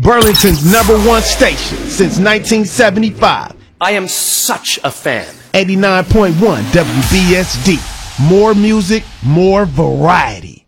Burlington's #1 station since 1975. I am such a fan. 89.1 WBSD. More music, more variety.